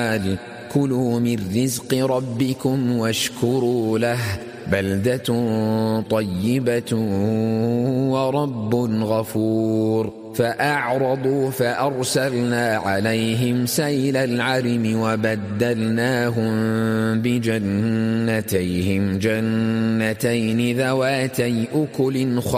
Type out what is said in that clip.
الحال كلوا من رزق ربكم واشكروا له بلدة طيبة ورب غفور فأعرضوا فأرسلنا عليهم سيل العرم وبدلناهم بجنتيهم جنتين ذواتي أكل